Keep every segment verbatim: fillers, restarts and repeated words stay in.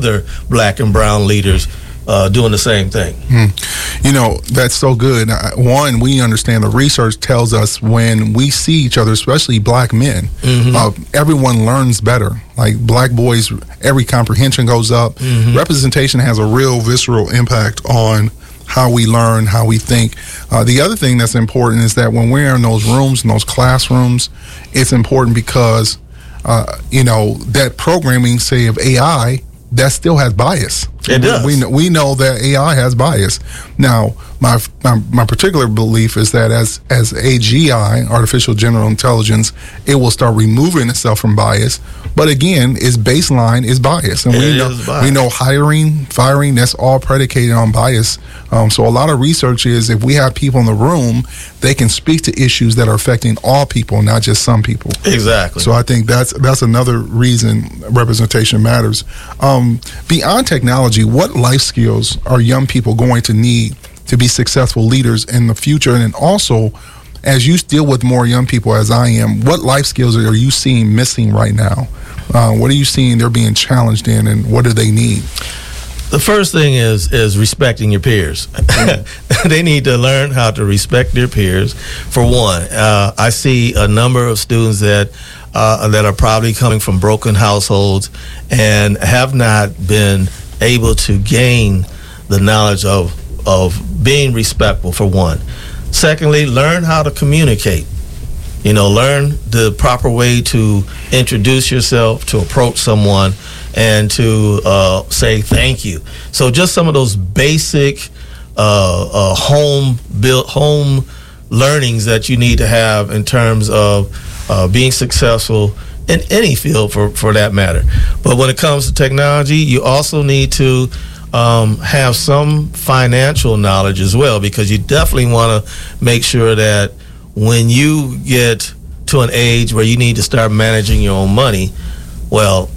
other black and brown leaders uh, doing the same thing. Mm. You know, that's so good. One, we understand the research tells us when we see each other, especially black men, mm-hmm. uh, everyone learns better. Like black boys, every comprehension goes up. Mm-hmm. Representation has a real visceral impact on how we learn, how we think. Uh, the other thing that's important is that when we're in those rooms, in those classrooms, it's important because, uh, you know, that programming, say, of A I, that still has bias. It does. We know, we know that A I has bias. Now, my, my my particular belief is that as as A G I, artificial general intelligence, it will start removing itself from bias. But again, its baseline is bias, and it we know bias. we know hiring, firing, that's all predicated on bias. Um, so a lot of research is if we have people in the room, they can speak to issues that are affecting all people, not just some people. Exactly. So I think that's that's another reason representation matters. Um, beyond technology, what life skills are young people going to need to be successful leaders in the future? And then also, as you deal with more young people as I am, what life skills are you seeing missing right now? Uh, what are you seeing they're being challenged in, and what do they need? The first thing is is respecting your peers. They need to learn how to respect their peers. For one, uh, I see a number of students that uh, that are probably coming from broken households and have not been able to gain the knowledge of of being respectful, for one. Secondly, learn how to communicate. You know, learn the proper way to introduce yourself, to approach someone, and to uh, say thank you. So just some of those basic uh, uh, home built home learnings that you need to have in terms of uh, being successful in any field, for, for that matter. But when it comes to technology, you also need to um, have some financial knowledge as well, because you definitely want to make sure that when you get to an age where you need to start managing your own money, well,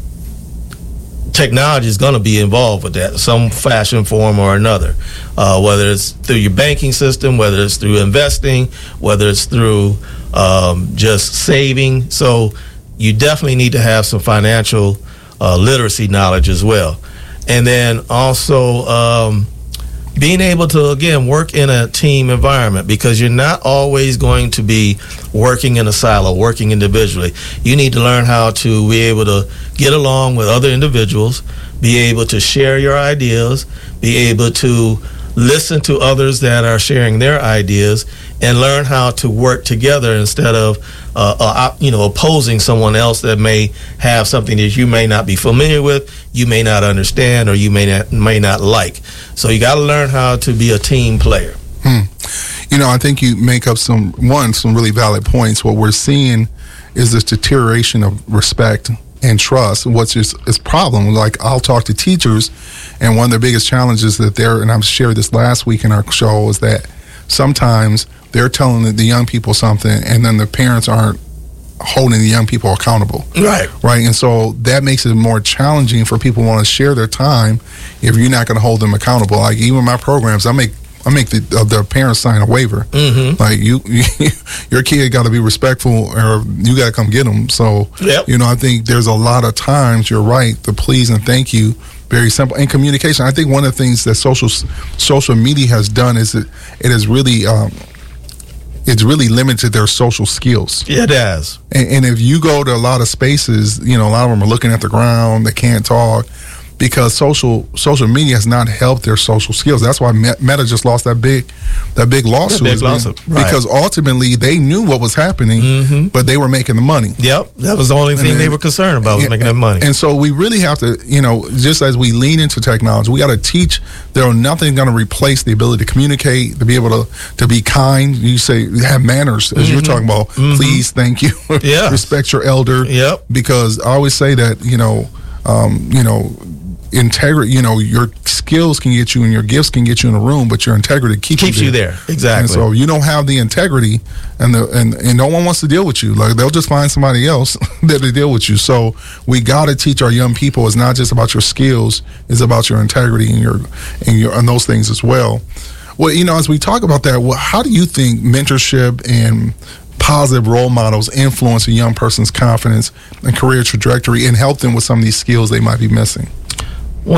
technology is going to be involved with that, some fashion, form, or another. Uh, whether it's through your banking system, whether it's through investing, whether it's through um, just saving. So you definitely need to have some financial uh, literacy knowledge as well. And then also um, being able to, again, work in a team environment, because you're not always going to be working in a silo, working individually. You need to learn how to be able to get along with other individuals, be able to share your ideas, be able to listen to others that are sharing their ideas, and learn how to work together instead of uh, uh, you know, opposing someone else that may have something that you may not be familiar with, you may not understand, or you may not may not like. So you got to learn how to be a team player. Hmm. You know, I think you make up some one some really valid points. What we're seeing is this deterioration of respect and trust. What's is, is problem? Like, I'll talk to teachers, and one of the biggest challenges that they're, and I've shared this last week in our show, is that sometimes they're telling the, the young people something, and then the parents aren't holding the young people accountable. Right. Right. And so that makes it more challenging for people who want to share their time if you're not going to hold them accountable. Like, even my programs, I make I make the uh, the parents sign a waiver. Mm-hmm. Like, you, you your kid got to be respectful, or you got to come get them. So, yep. you know, I think there's a lot of times, you're right, the please and thank you, very simple. And communication, I think one of the things that social social media has done is it, it has really um, it's really limited their social skills. Yeah, it has. And, and if you go to a lot of spaces, you know, a lot of them are looking at the ground, they can't talk, because social social media has not helped their social skills. That's why Meta just lost that big that big lawsuit. That big lawsuit. Right. Because ultimately they knew what was happening, mm-hmm. but they were making the money. Yep, that was the only thing and, they were concerned about, was and, making that money. And so we really have to, you know, just as we lean into technology, we got to teach. There nothing going to replace the ability to communicate, to be able to to be kind. You say have manners, as mm-hmm. you're talking about. Mm-hmm. Please, thank you. Yeah. Respect your elder. Yep. Because I always say that, you know, um, you know. integrity, you know, your skills can get you and your gifts can get you in a room, but your integrity keeps, keeps you there. you there. Exactly. And so you don't have the integrity, and the and, and no one wants to deal with you. Like, they'll just find somebody else that to deal with you. So we got to teach our young people, it's not just about your skills, it's about your integrity and your and your and those things as well. Well, you know, as we talk about that, well, how do you think mentorship and positive role models influence a young person's confidence and career trajectory and help them with some of these skills they might be missing?